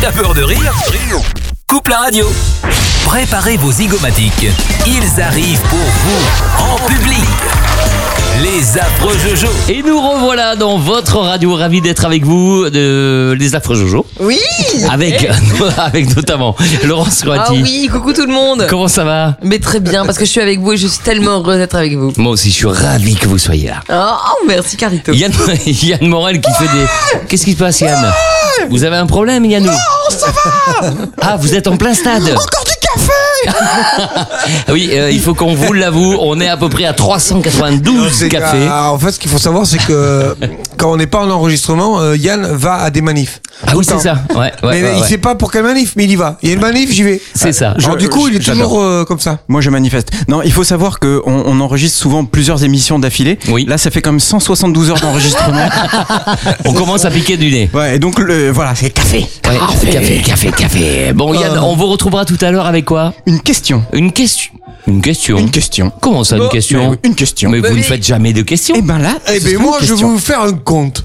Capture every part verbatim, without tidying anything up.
T'as peur de rire? Coupe la radio. Préparez vos zygomatiques. Ils arrivent pour vous, en public. Les affreux Jojo. Et nous revoilà dans votre radio, ravi d'être avec vous, de les affreux Jojo. Oui. Avec, avec notamment Laurence Roati. Ah oui, coucou tout le monde. Comment ça va? Mais très bien, parce que je suis avec vous et je suis tellement heureuse d'être avec vous. Moi aussi, je suis ravi que vous soyez là. Oh, merci Carito. Yann, Yann Morel qui fait des... Qu'est-ce qui se passe, Yann? Vous avez un problème, Yann? Non, ça va. Ah, vous êtes en plein stade. Encore du café. Oui, euh, il faut qu'on vous l'avoue, on est à peu près à trois cent quatre-vingt-douze C'est cafés. que, ah, en fait, ce qu'il faut savoir, c'est que quand on n'est pas en enregistrement, euh, Yann va à des manifs. Ah oui, c'est ça. Ouais, ouais, mais ouais, il ouais. sait pas pour quelle manif, mais il y va. Il y a une manif, j'y vais. C'est ça. Alors, Je- du coup, il est j'adore. toujours euh, comme ça. Moi, je manifeste. Non, il faut savoir qu'on on enregistre souvent plusieurs émissions d'affilée. Oui. Là, ça fait quand même cent soixante-douze heures d'enregistrement. On commence à piquer du nez. Ouais, et donc, le, voilà, c'est café. Ouais, café, café, café. Bon, Yann, Euh. on vous retrouvera tout à l'heure avec quoi? Une question. Une question. Une question. Une question. Comment ça, une question? Mais, une question. Mais vous ne faites jamais de questions. Eh ben là, Eh ce ben sera moi, une je vais question. vous faire un compte.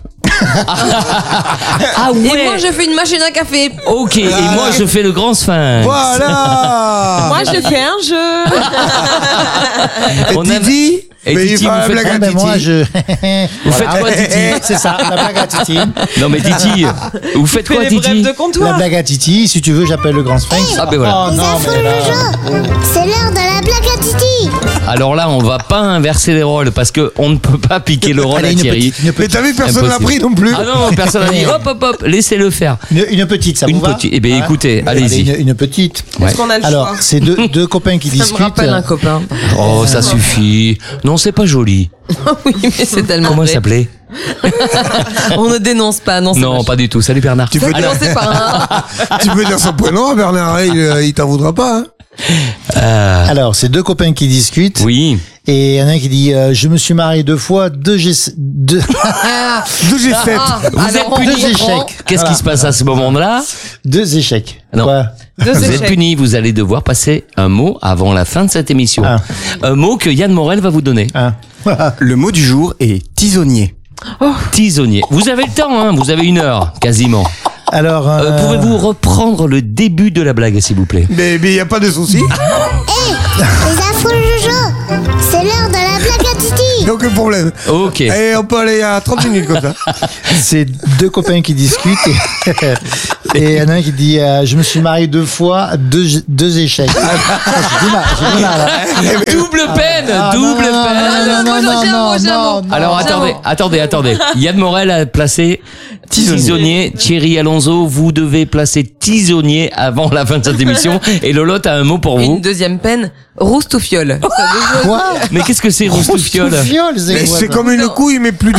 Ah ouais. Et moi je fais une machine à café. Ok, et moi je fais le grand sphinx. Voilà. Moi je fais un jeu. Et On a- Titi, Et mais Titi, il fait vous la faites blague quoi? à Ben Titi. moi, je. Vous faites quoi, Titi? C'est ça, la blague à Titi. Non mais Titi, vous faites quoi, Titi? La blague à Titi, si tu veux, j'appelle le grand sphinx. Ah ben voilà. Oh non, mais là. C'est l'heure de la blague à Titi. Alors là, on va pas inverser les rôles parce que on ne peut pas piquer le rôle Allez, à une Thierry. petite, une Mais petite, t'as vu, personne l'a Impossible. pris non plus. Ah non, personne n'a dit hop hop hop, laissez-le faire. une, une petite, ça Une vous va petite. Eh ben, Hein écoutez, Allez, allez-y. Une, une petite. Ouais. Est-ce qu'on a le Alors, choix? c'est deux, deux copains qui Ça me discutent. rappelle un copain. Oh, ça suffit. Non, c'est pas joli. Oui, mais c'est tellement Comment il vrai. s'appelait? On ne dénonce pas, non. c'est Non, moche. pas du tout. Salut Bernard. Tu peux Ça dire, commençait par un. tu peux dire son prénom, Bernard, il, euh, il t'en voudra pas. Hein. Euh, Alors, c'est deux copains qui discutent. oui. Et il y en a un qui dit euh, je me suis marié deux fois, deux G... Deux... deux G sept. Ah, Vous alors, êtes on puni. Deux comprend. échecs. Qu'est-ce Voilà. qui se passe à ce moment-là? Deux échecs. Non. Quoi Deux Vous êtes échecs. puni. Vous allez devoir passer un mot avant la fin de cette émission. Ah. Un mot que Yann Morel va vous donner. Hein. Le mot du jour est tisonnier. Tisonnier. Vous avez le temps, hein. Vous avez une heure, quasiment. Alors, euh, Euh, Pouvez-vous reprendre le début de la blague, s'il vous plaît? Mais il n'y a pas de souci. Les affreux Jojo. C'est l'heure de la blague à Titi. Il n'y a aucun problème. Ok. Et on peut aller à trente minutes comme ça. c'est deux copains qui discutent et et il y en a un qui dit euh, je me suis marié deux fois, deux, deux échecs. Ah, j'ai du mal, j'ai du mal. hein. Double peine, Ah, double non, peine. non, non, Moi, non, j'ai un mot, non, j'ai un non, mot. non. Alors attendez, non. attendez, attendez. Yann Morel a placé tisonnier. Tisonnier. Thierry Alonso, vous devez placer tisonnier avant la fin de cette émission. Et Lolotte a un mot pour Et vous. une deuxième peine, roustouffiole. Ça veut dire- Quoi Mais qu'est-ce que c'est, roustouffiole? Roustouffiole, c'est Mais quoi, c'est ça comme une couille, mais plus doux.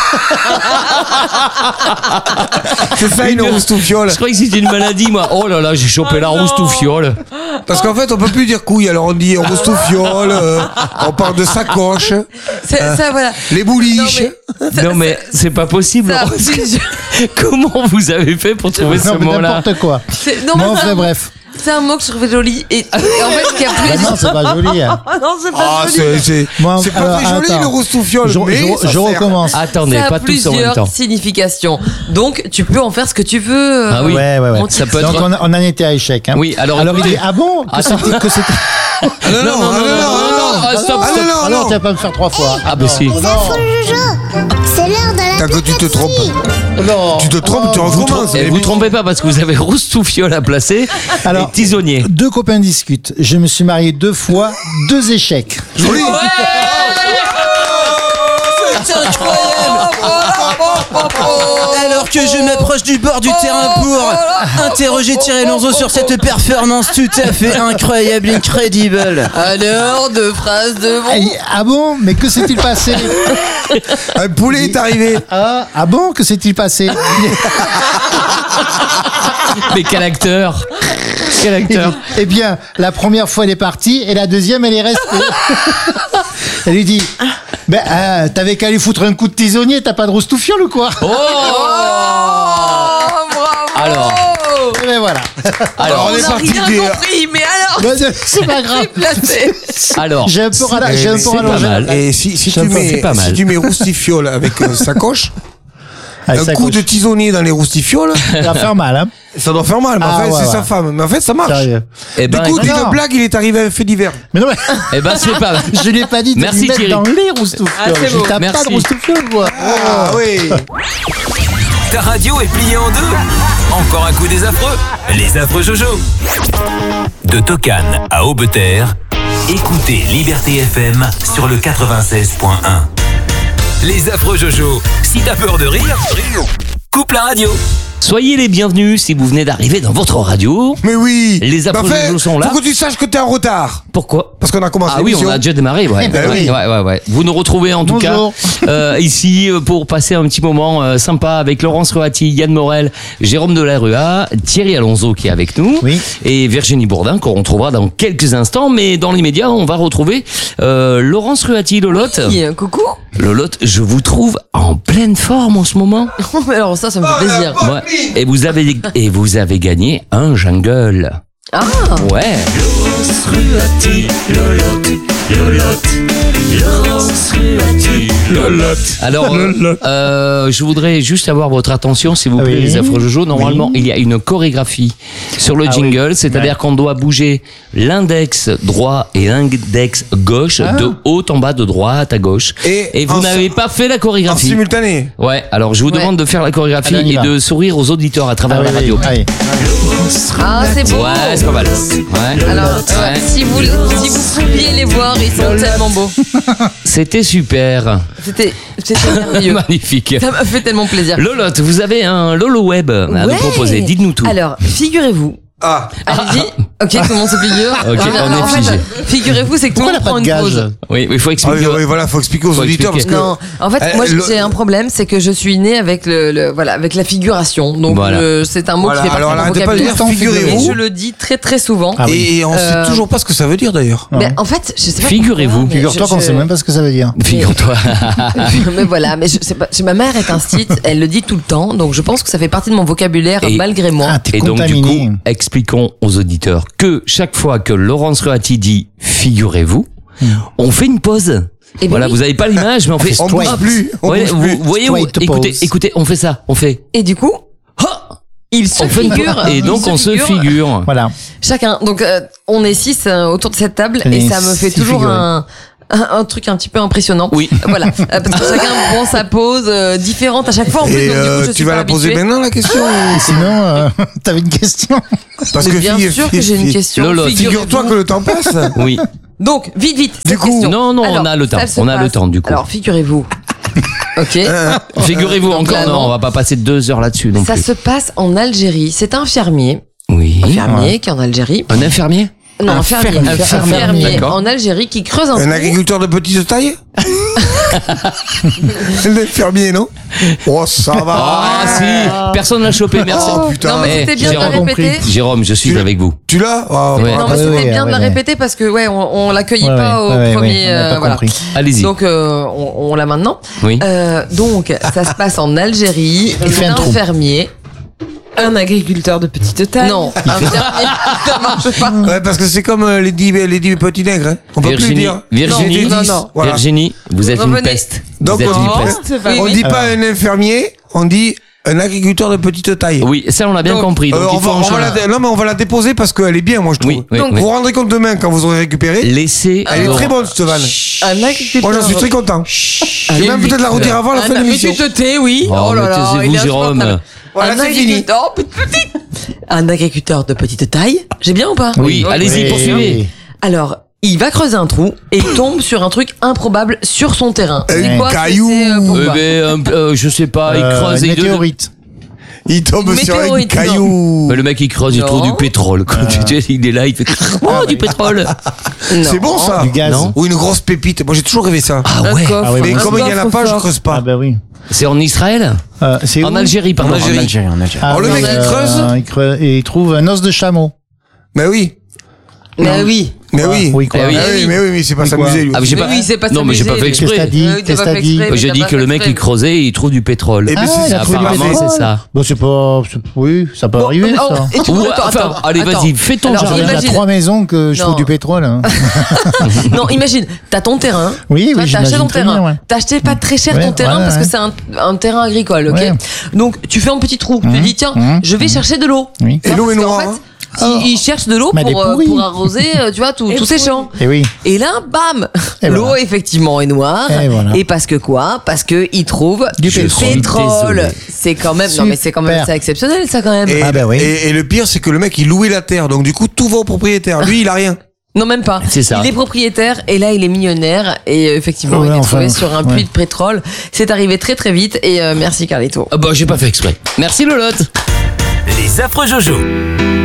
C'est ça, une roustouffiole. Je croyais que c'était une maladie, moi. Oh là là, j'ai chopé la roustouffiole. Parce qu'en fait, on peut plus dire couille, alors on dit roustouffiole, euh, on parle de sacoche, C'est- Ça, voilà. les bouliches. Non, mais- ça- Non mais c'est pas possible. ça- Laurence. Comment vous avez fait pour trouver ce Non, mais mot-là? n'importe quoi. c'est- non, mais Bon, c'est enfin, un- bref. C'est un mot que je trouvais joli. Et, et en fait, il y a Bah plus. non, c'est pas joli. hein. Ah non, c'est pas Ah, joli. c'est c'est Moi, c'est pas alors, très joli attends. le roustouffiole, Je, mais je- ça je sert. recommence. Attendez, Ça a pas tous en même plusieurs temps. significations. Donc, tu peux en faire ce que tu veux. Ah oui. Ouais, ouais, ouais. On Ça peut Donc être. on, a- on en était à échec. Hein. Oui, alors, alors il écoutez. dit ah bon que Attends. c'était que c'était. Ah non, non, non, non, ah non, non, non, ah, stop, Ah stop. non, non, Alors non. tu vas pas me faire trois fois. Ah bah si. Les affreux Jojo. C'est l'heure de la T'as que blague tu à te Titi. trompes. Non. Tu te trompes, tu Oh, recommences. Et vous trompez pas parce que vous avez roustouffiole à placer Alors, et tisonnier. Deux copains discutent. Je me suis marié deux fois, deux échecs. Joli. C'est incroyable. Alors que je m'approche du bord du terrain pour interroger Thierry Alonso sur cette performance tout à fait incroyable, incredible. Alors, deux phrases de bon. Eh, ah bon, mais que s'est-il passé? Un poulet est arrivé. Ah, ah bon, que s'est-il passé? Mais quel acteur! Quel acteur! Eh bien, la première fois elle est partie et la deuxième elle est restée. Elle lui dit ben, euh, t'avais qu'à lui foutre un coup de tisonnier, t'as pas de roustouffiole ou quoi? Oh! Alors, Eh ben voilà. alors, on est n'a parti rien des- compris, mais alors, Ben, c'est pas grave. placé. alors. J'ai un peu rala- j'ai un peu C'est pas rallongé. mal. Et si, si, tu Sympa, c'est mets, pas mal. si tu mets roustifiole avec euh, sacoche, Ah, un c'est à coup gauche. de tisonnier dans les roustifioles, Ça va faire mal, hein. ça doit faire mal. Mais Ah, en fait, ouais, c'est ouais. sa femme. Mais en fait, ça marche. Sérieux. Eh Du ben, coup, écoute, non. d'une blague, il est arrivé à un fait divers. Mais non, mais eh ben, c'est pas. je lui ai pas dit de Merci, lui mettre Thierry. dans les roustoufioles. Ah, c'est je beau. tape Merci. pas de roustoufioles, moi. Ah oui. Ta radio est pliée en deux. Encore un coup des affreux. Les affreux Jojo. De Tokane à Aubeterre, écoutez Liberté F M sur le quatre-vingt-seize point un. Les affreux Jojo. Si t'as peur de rire, coupe la radio. Soyez les bienvenus si vous venez d'arriver dans votre radio. Mais oui. Les affreux Mais en fait, Jojo sont là. Faut que tu saches que t'es en retard. Pourquoi? Parce qu'on a commencé Ah oui, l'émission. on a déjà démarré, ouais. Ben ouais, oui. ouais, ouais, ouais. Vous nous retrouvez en tout Bonjour. cas euh, ici euh, pour passer un petit moment euh, sympa avec Laurence Roati, Yann Morel, Jérôme Delarua, Thierry Alonso qui est avec nous Oui. et Virginie Bourdin qu'on retrouvera dans quelques instants. Mais dans l'immédiat, on va retrouver euh, Laurence Roati, Lolotte. Oui, coucou. Lolotte, je vous trouve en pleine forme en ce moment. Alors ça, ça me fait plaisir. Ouais. Et vous avez et vous avez gagné un jungle. Ah, Ouais. Alors, euh, je voudrais juste avoir votre attention, s'il vous plaît, Oui. les affreux Jojo. Normalement, il y a une chorégraphie sur le Ah jingle, oui. c'est-à-dire Ouais. qu'on doit bouger l'index droit et l'index gauche de haut en bas, de droite à gauche. Et vous en- n'avez pas fait la En chorégraphie. simultané. Ouais, alors je vous Ouais. demande de faire la chorégraphie Allez, on y et va. de sourire aux auditeurs à travers Ah, la oui, radio. oui, allez. ah c'est beau. Ouais, c'est pas mal. Ouais. Alors, euh, Ouais. si vous si vous pouviez les voir, ils sont tellement beaux. C'était super. C'était c'était merveilleux. Magnifique. Ça m'a fait tellement plaisir. Lolotte, vous avez un Lolo Web à nous Ouais. proposer. Dites-nous tout. Alors, figurez-vous. Ah. Allez-y. Ok, tout le monde se figure. Ok, Non, mais on est en fait, figé. figurez-vous, c'est que tout Pourquoi le elle monde a prend pas de une gage pause. Oui, il faut Ah expliquer. oui, oui, voilà, faut expliquer aux Faut auditeurs parce expliquer. que. Non, en fait, Euh, moi le- j'ai un problème, c'est que je suis née avec le, le- voilà avec la figuration. Donc Voilà. euh, c'est un mot Voilà, qui fait partie alors de mon arrêtez pas de vocabulaire. dire figurez-vous. Et je le dis très très souvent. Ah oui. Et on Euh, sait toujours pas ce que ça veut dire d'ailleurs. Mais en fait, je sais pas. Figurez-vous. pourquoi, mais Figure-toi je- qu'on je- sait même pas ce que ça veut dire. Figure-toi. mais voilà, mais je sais pas. Ma mère est instite, elle le dit tout le temps, donc je pense que ça fait partie de mon vocabulaire Et- malgré moi. Ah, t'es Et donc, du contaminé. coup, expliquons aux auditeurs que chaque fois que Laurence Roati dit figurez-vous, on fait une pause. Eh ben Voilà, oui. vous n'avez pas l'image, mais on fait. On bouge Hop. plus. On Ouais, bouge vous, plus. vous voyez où, Straight écoutez, pose. écoutez, on fait ça, on fait. Et du coup, Ha il se On fait une figure. pause. Et il donc on se figure. Voilà. Chacun. Donc euh, on est six euh, autour de cette table Les et ça me fait six toujours figurés. un, un un truc un petit peu impressionnant. Oui. Voilà, Euh, parce que chacun prend sa pose euh, différente à chaque fois. En plus, Et donc, du coup, euh, je tu suis vas pas la poser habituée. maintenant la question Sinon, euh, t'avais une question. Parce Mais que bien fille- sûr que fille- j'ai une fille- question. Lolo, Figure-toi que le temps passe. Oui. Donc, vite, vite. Du cette coup, question. non, non, on Alors, a le temps. ça se On a le passe- temps, du coup. Alors, figurez-vous. Ok. Figurez-vous donc encore, là, non, non. on va pas passer deux heures là-dessus non Ça plus. se passe en Algérie. C'est un fermier. Oui. Infirmier qui est en Algérie. Un infirmier Non, un fermier. fermier. Un fermier D'accord. en Algérie qui creuse un Un trou. agriculteur de petite taille L'infirmier, non Oh, ça va. Ah si, personne l'a chopé, merci. Oh, putain. Non, mais Eh, c'était bien de la Jérôme, répéter. Jérôme, je suis Tu- avec vous. Tu l'as Ah, Ouais. Non, Ah, mais oui, c'était oui, bien oui, de la oui. répéter parce que, ouais, on, on l'accueillait Ouais, pas ouais, au ouais, premier. ouais, on a euh, pas voilà. compris. Allez-y. Donc, euh, on, on l'a maintenant. Oui. Euh, donc, ça se passe en Algérie. Il fait un un trou. fermier. Un agriculteur de petite taille. Non, un fermier. Ça marche pas. Ouais, parce que c'est comme euh, les dix, les dix petits nègres. Hein. On peut plus le Virginie, dire. Virginie, Non, non, non. Voilà. Virginie, vous êtes une Revenez. peste. Donc, vous êtes on une dit- peste. C'est pas Oui, On oui. dit pas un infirmier, on dit un agriculteur de petite taille. Oui, ça on l'a bien Donc, compris. Donc Euh, il on faut va, en on va changer. la, dé- non, mais on va la déposer parce qu'elle est bien, moi, je trouve. Oui, oui, Donc, oui. Vous vous rendrez compte demain, quand vous aurez récupéré, Laissez. elle est Laurent- très bonne, cette vanne. Un agriculteur. Moi, j'en suis très content. Je vais même peut-être la redire avant la Ah, fin de mais l'émission. tu te tais, oui. Oh, mais taisez-vous, Jérôme. Voilà, un c'est fini. agriculteur. Oh, petit, petit. Un agriculteur de petite taille. J'ai bien ou pas Oui, allez-y, Oui, poursuivez. oui. Alors, il va creuser un trou et il tombe sur un truc improbable sur son terrain. C'est Un quoi que caillou. c'est, euh, Eh pourquoi ben, un- euh, je sais pas, il Euh, creuse une et il- météorite. Il tombe Une sur un météorite, caillou. Mais le mec il creuse, il Non. trouve du pétrole. Quand tu sais, il est là, il fait oh du pétrole. C'est bon, ça. Du gaz. Non. Ou une grosse pépite. Moi, j'ai toujours rêvé ça. Ah Un ouais. coffre. Ah oui, Mais Un comme il y en a pas, je creuse Ah pas. bah oui. C'est en Israël, Euh, c'est en où Algérie, pardon. En Algérie. En Algérie. en Algérie. Ah, Alors, le oui, mec, il euh, creuse. il creuse et il trouve un os de chameau. Mais oui. Mais oui. Mais oui. Oui, quoi. Eh oui. Ah oui, mais oui, mais c'est pas Oui, quoi. s'amuser lui. Ah, mais j'ai Mais pas... oui, c'est pas non, mais j'ai pas s'amuser, fait lui. Qu'est-ce que t'as exprès. dit Euh, t'as Qu'est-ce que pas t'as fait dit exprès, mais J'ai t'as dit pas que le fait mec il exprès. creusait et il trouve du pétrole. Eh ben, Ah, c'est il a ça. trouvé du Apparemment pétrole. c'est ça. Bon, c'est pas. c'est- Oui, ça peut Bon, arriver, oh, ça. et tu- Ou- attends, enfin, attends, allez, attends. vas-y, fais ton Alors, Genre, jardin. il y a imagine- trois maisons que je Non. trouve du pétrole. hein. Non, imagine, t'as ton terrain. Oui, Toi, oui, t'as acheté j'imagine ton très terrain. bien, ouais. T'as acheté pas très cher Ouais, ton terrain ouais, parce ouais. que c'est un, un terrain agricole, ok. Ouais. Donc tu fais un petit trou. Tu Mhm. dis tiens, Mhm. je vais chercher de l'eau. Oui. Et l'eau est Parce qu'en noire. fait, hein. il, il cherche de l'eau Mais elle est pour, euh, pourrie. pour arroser, euh, tu vois, tout- Et tous ces pourrie. champs. Et oui. Et là, bam, Et l'eau voilà. effectivement est noire. Et voilà. parce que quoi Parce que il trouve Du Je pétrole. suis pétrole. désolé. C'est quand même, non mais c'est quand même Super. c'est exceptionnel ça quand même. Et, Ah bah oui. et, et le pire, c'est que le mec, il louait la terre. Donc, du coup, tout va au propriétaire. Lui, il a rien. Non, même pas. C'est ça. Il est propriétaire et là, il est millionnaire et euh, effectivement, Ouais, il est enfin, trouvé sur un puits ouais. de pétrole. C'est arrivé très très vite et euh, merci Carlito. Ah bah j'ai pas fait exprès. Merci Lolotte. Les affreux Jojo.